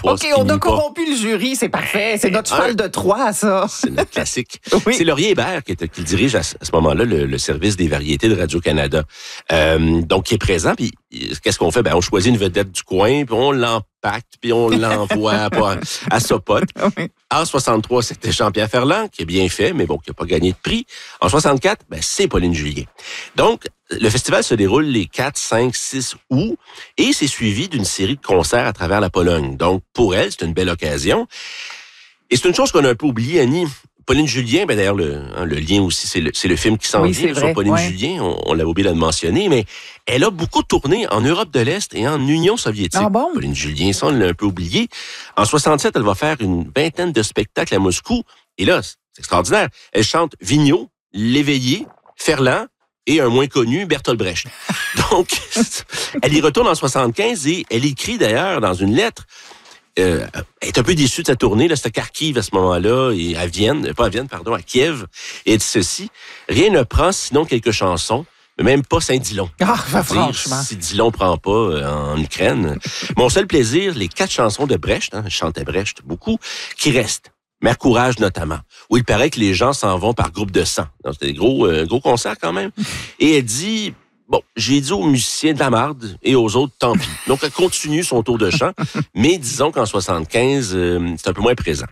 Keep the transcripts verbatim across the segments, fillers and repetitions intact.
soixante-trois. OK, on a corrompu le jury, c'est parfait. C'est notre cheval de Troie, ça. C'est notre classique. Oui. C'est Laurier Hébert qui, est, qui dirige à ce, à ce moment-là le, le service des variétés de Radio-Canada. Euh, donc, qui est présent, puis qu'est-ce qu'on fait? Ben, on choisit une vedette du coin, puis on l'empacte, puis on l'envoie à, à Sopot. Oui. En soixante-trois, c'était Jean-Pierre Ferland, qui a bien fait, mais bon, qui n'a pas gagné de prix. En soixante-quatre, ben, c'est Pauline Julien. Donc, le festival se déroule les quatre, cinq, six août et c'est suivi d'une série de concerts à travers la Pologne. Donc, pour elle, c'est une belle occasion. Et c'est une chose qu'on a un peu oubliée, Annie. Pauline Julien, ben d'ailleurs, le, hein, le lien aussi, c'est le, c'est le film qui s'en oui, vient sur Pauline ouais. Julien. On, on l'avait oublié de le mentionner, mais elle a beaucoup tourné en Europe de l'Est et en Union soviétique. Ah bon? Pauline Julien, ça, on l'a un peu oublié. En soixante-sept, elle va faire une vingtaine de spectacles à Moscou. Et là, c'est extraordinaire. Elle chante Vigneault, L'Éveillé, Ferland, et un moins connu, Bertolt Brecht. Donc, elle y retourne en soixante-quinze et elle écrit d'ailleurs dans une lettre, euh, elle est un peu déçue de sa tournée, là, c'était à Kharkiv à ce moment-là, et à Vienne, pas à Vienne, pardon, à Kiev, et elle dit ceci, rien ne prend sinon quelques chansons, mais même pas Saint-Dillon. Ah, franchement. Si Dillon prend pas euh, en Ukraine. Mon seul plaisir, les quatre chansons de Brecht, hein, je chantais Brecht beaucoup, qui restent. Mère Courage, notamment, où il paraît que les gens s'en vont par groupe de cent. Donc, c'était des gros, euh, gros concerts, quand même. Et elle dit, bon, j'ai dit aux musiciens de la marde et aux autres, tant pis. Donc, elle continue son tour de chant, mais disons qu'en soixante-quinze, euh, c'est un peu moins présent.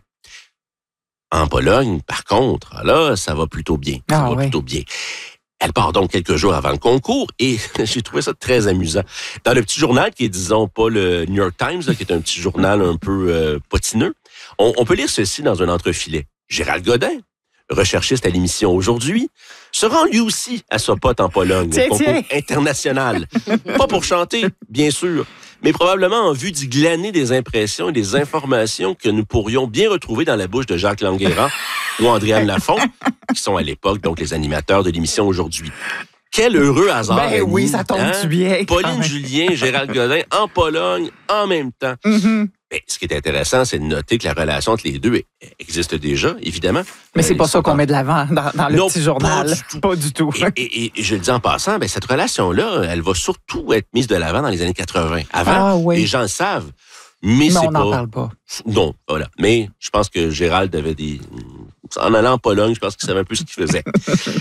En Pologne, par contre, là, ça va plutôt bien. Ça ah, va oui. plutôt bien. Elle part donc quelques jours avant le concours et j'ai trouvé ça très amusant. Dans le petit journal qui est, disons, pas le New York Times, là, qui est un petit journal un peu euh, potineux, on, on peut lire ceci dans un entrefilet. Gérald Godin, recherchiste à l'émission Aujourd'hui, se rend lui aussi à Sopot en Pologne, tiens, au concours tiens. international. Pas pour chanter, bien sûr, mais probablement en vue d'y glaner des impressions et des informations que nous pourrions bien retrouver dans la bouche de Jacques Languérand ou Andréane Lafont, qui sont à l'époque donc les animateurs de l'émission Aujourd'hui. Quel heureux hasard! Ben Annie, oui, ça tombe hein? bien. Pauline Julien, Gérald Godin en Pologne en même temps. Mm-hmm. Mais ce qui est intéressant, c'est de noter que la relation entre les deux existe déjà, évidemment. Mais c'est euh, pas ça qu'on pas... met de l'avant dans, dans le non, petit journal. Pas du tout. Pas du tout. Et, et, et, et je le dis en passant, ben, cette relation-là, elle va surtout être mise de l'avant dans les années quatre-vingts. Avant, ah, oui. les gens le savent, mais non, c'est on pas... n'en parle pas. Non, voilà. Mais je pense que Gérald avait des... En allant en Pologne, je pense qu'il savait un peu ce qu'il faisait.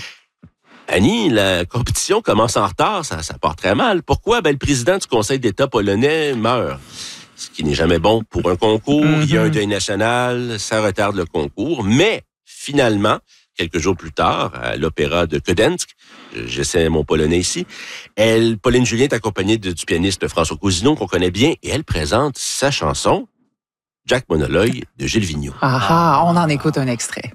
Annie, la compétition commence en retard, ça, ça part très mal. Pourquoi? Ben, le président du Conseil d'État polonais meurt. Ce qui n'est jamais bon pour un concours. Mm-hmm. Il y a un deuil national, ça retarde le concours. Mais, finalement, quelques jours plus tard, à l'opéra de Gdańsk, j'essaie mon polonais ici, elle, Pauline Julien est accompagnée de, du pianiste François Cousineau, qu'on connaît bien, et elle présente sa chanson, Jack Monoloy, de Gilles Vigneault. Ah ah, on en écoute un extrait.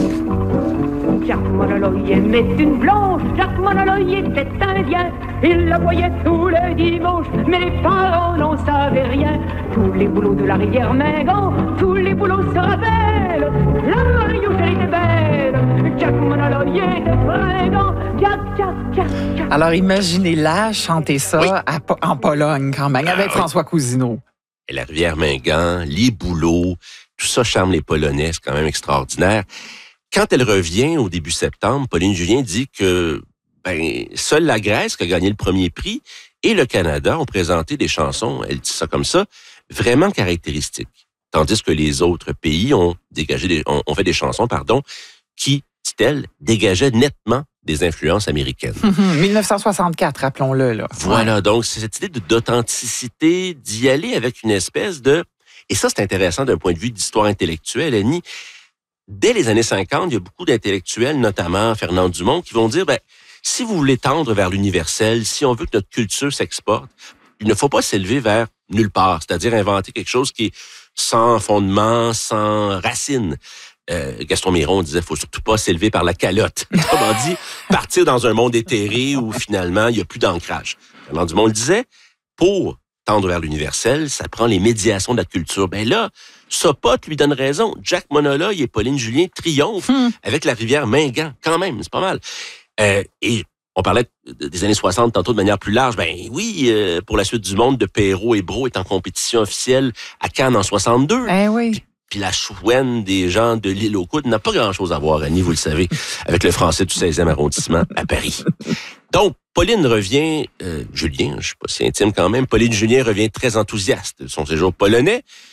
Jack Monoloy aimait une blanche, Jack Monoloy était indien. Il la voyait tous les dimanches, mais les parents n'en savaient rien. Tous les boulots de la rivière Mingan, tous les boulots se rappellent. La Mariouche, elle était belle, Jack Monoloy était fringant. Jack, Jack, Jack, Jack. Alors imaginez-la chanter ça oui. à, en Pologne quand même, avec ah, François oui. Cousineau. Et la rivière Mingan, les boulots, tout ça charme les Polonais, c'est quand même extraordinaire. Quand elle revient au début septembre, Pauline Julien dit que ben, seule la Grèce qui a gagné le premier prix et le Canada ont présenté des chansons, elle dit ça comme ça, vraiment caractéristiques. Tandis que les autres pays ont dégagé des, ont, ont fait des chansons, pardon, qui, dit-elle, dégageaient nettement des influences américaines. Mmh, dix-neuf cent soixante-quatre, rappelons-le. Là. Voilà, ouais. Donc c'est cette idée d'authenticité, d'y aller avec une espèce de... Et ça, c'est intéressant d'un point de vue d'histoire intellectuelle, Annie. Dès les années cinquante, il y a beaucoup d'intellectuels, notamment Fernand Dumont, qui vont dire, ben, si vous voulez tendre vers l'universel, si on veut que notre culture s'exporte, il ne faut pas s'élever vers nulle part, c'est-à-dire inventer quelque chose qui est sans fondement, sans racines. Euh, Gaston Miron disait, faut surtout pas s'élever par la calotte. Autrement dit, partir dans un monde éthéré où finalement, il n'y a plus d'ancrage. Fernand Dumont le disait, pour tendre vers l'universel, ça prend les médiations de la culture. Ben là, Sopot lui donne raison. Jack Monoloy et Pauline Julien triomphent hmm. avec la rivière Mingan, quand même, c'est pas mal. Euh, et on parlait des années soixante tantôt de manière plus large. Ben oui, euh, pour la suite du monde, de Perrault et Brault est en compétition officielle à Cannes en soixante-deux. Eh oui. Puis, puis la chouenne des gens de l'île aux Coudes n'a pas grand-chose à voir, Annie, vous le savez, avec le français du seizième arrondissement à Paris. Donc, Pauline revient, euh, Julien, je ne suis pas si intime quand même, Pauline Julien revient très enthousiaste de son séjour polonais.